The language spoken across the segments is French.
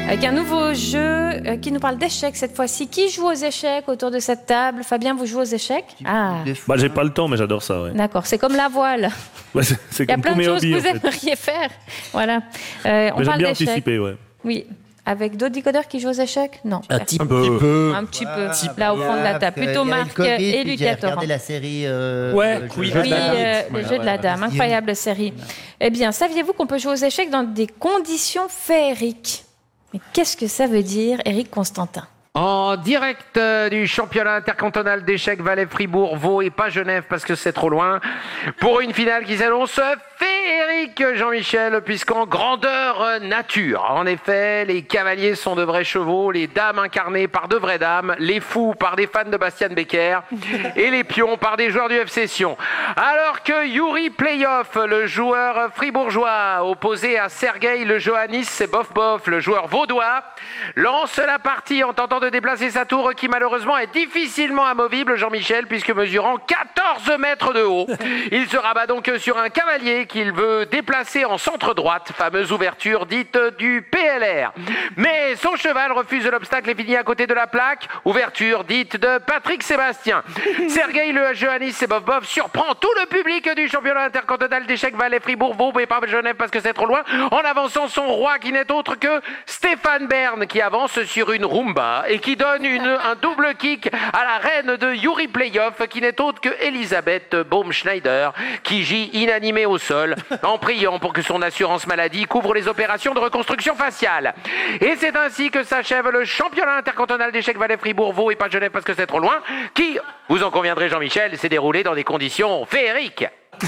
Avec un nouveau jeu qui nous parle d'échecs cette fois-ci. Qui joue aux échecs autour de cette table? Fabien, vous jouez aux échecs? Bah, j'ai pas le temps, mais j'adore ça. Ouais. D'accord, c'est comme la voile. Ouais, c'est comme tous mes hobbies. Il y a plein de choses que vous aimeriez faire. Voilà. On parle bien d'échecs. anticiper, ouais. Oui. Avec d'autres décodeurs qui jouent aux échecs? Non. Un petit peu. Un petit peu. Là, au fond de la table. Plutôt Marc et Lucas J'ai regardé Torrent. la série. Oui, le jeu de la dame. Incroyable série. Eh bien, saviez-vous qu'on peut jouer aux échecs dans des conditions féeriques? Mais qu'est-ce que ça veut dire, Éric Constantin? En direct du championnat intercantonal d'échecs Valais-Fribourg, Vaud et pas Genève parce que c'est trop loin, pour une finale qui s'annonce féerique, Jean-Michel, puisqu'en grandeur nature. En effet, les cavaliers sont de vrais chevaux, les dames incarnées par de vraies dames, les fous par des fans de Bastian Becker et les pions par des joueurs du FC Sion. Alors que Yuri Playoff, le joueur fribourgeois, opposé à Sergueï le Johannis, c'est bof, le joueur vaudois, lance la partie en tentant de déplacer sa tour qui malheureusement est difficilement amovible, Jean-Michel, puisque mesurant 14 mètres de haut. Il se rabat donc sur un cavalier qu'il veut déplacer en centre droite, fameuse ouverture dite du PLR. Mais son cheval refuse l'obstacle et finit à côté de la plaque, ouverture dite de Patrick Sébastien. Sergueï le Johannis et bof surprend tout le public du championnat intercantonal d'échecs Valais-Fribourg, Vaud et pas Genève parce que c'est trop loin, en avançant son roi qui n'est autre que Stéphane Bern qui avance sur une rumba et qui donne un double kick à la reine de Yuri Playoff qui n'est autre que Elisabeth Baumschneider qui gît inanimée au sol en priant pour que son assurance maladie couvre les opérations de reconstruction faciale. Et c'est ainsi que s'achève le championnat intercantonal d'échecs Valais-Fribourg, Vaud et pas Genève parce que c'est trop loin qui, vous en conviendrez Jean-Michel, s'est déroulé dans des conditions féeriques.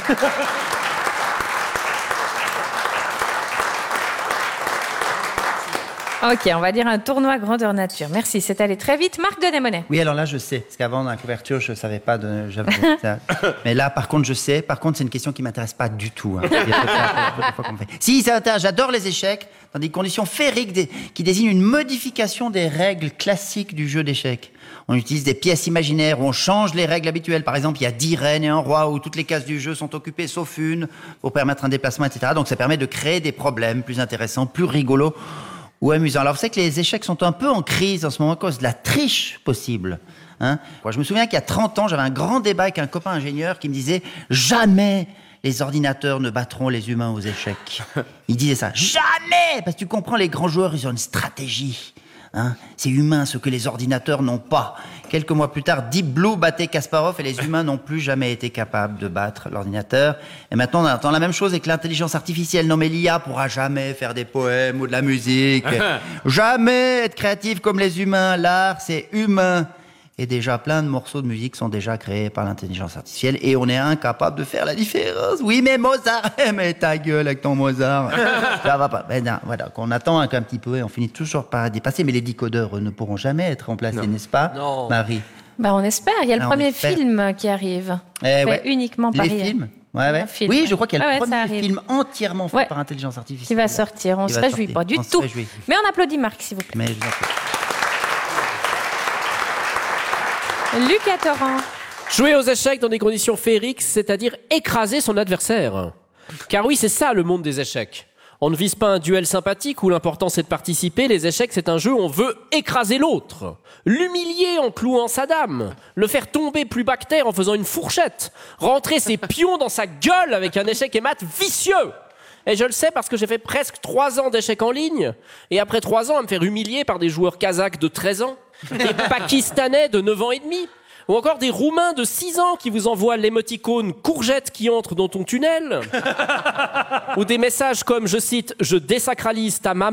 Ok, on va dire un tournoi grandeur nature. Merci, c'est allé très vite. Marc Denémonet. Oui, alors là, je sais. Parce qu'avant, dans la couverture, je ne savais pas. Mais là, par contre, je sais. Par contre, c'est une question qui ne m'intéresse pas du tout. Hein. Si, ça m'intéresse. J'adore les échecs dans des conditions féeriques qui désignent une modification des règles classiques du jeu d'échecs. On utilise des pièces imaginaires où on change les règles habituelles. Par exemple, il y a 10 reines et un roi où toutes les cases du jeu sont occupées sauf une pour permettre un déplacement, etc. Donc, ça permet de créer des problèmes plus intéressants, plus rigolos ou amusant. Alors, vous savez que les échecs sont un peu en crise en ce moment à cause de la triche possible. Hein. Je me souviens qu'il y a 30 ans, j'avais un grand débat avec un copain ingénieur qui me disait « Jamais les ordinateurs ne battront les humains aux échecs. » Il disait ça. « Jamais !» Parce que tu comprends, les grands joueurs, ils ont une stratégie. Hein. C'est humain, ce que les ordinateurs n'ont pas. Quelques mois plus tard, Deep Blue battait Kasparov et les humains n'ont plus jamais été capables de battre l'ordinateur. Et maintenant, on attend la même chose avec l'intelligence artificielle. Non mais l'IA pourra jamais faire des poèmes ou de la musique. Jamais être créatif comme les humains. L'art, c'est humain. Et déjà, plein de morceaux de musique sont déjà créés par l'intelligence artificielle et on est incapable de faire la différence. Oui, mais Mozart, mais ta gueule avec ton Mozart. Ça va pas. Ben non, voilà, qu'on attend un petit peu et on finit toujours par dépasser. Mais les décodeurs ne pourront jamais être remplacés, n'est-ce pas, Non. Marie? Bah, on espère. Il y a le premier film qui arrive. Fait uniquement par les IA. films. Ouais. Film, oui, je crois qu'il y a le ça premier arrive. film entièrement fait par intelligence artificielle. Qui va sortir. On ne se réjouit pas du tout. Mais on applaudit Marc, s'il vous plaît. Mais je vous en prie. Lucas Torrent. Jouer aux échecs dans des conditions féeriques, c'est-à-dire écraser son adversaire. Car oui, c'est ça le monde des échecs. On ne vise pas un duel sympathique où l'important c'est de participer. Les échecs, c'est un jeu où on veut écraser l'autre, l'humilier en clouant sa dame, le faire tomber plus bas que terre en faisant une fourchette, rentrer ses pions dans sa gueule avec un échec et mat vicieux. Et je le sais parce que j'ai fait presque 3 ans d'échecs en ligne. Et après 3 ans, à me faire humilier par des joueurs kazakhs de 13 ans, des Pakistanais de 9 ans et demi, ou encore des Roumains de 6 ans qui vous envoient l'émoticône courgette qui entre dans ton tunnel, ou des messages comme, je cite, « Je désacralise ta maman ».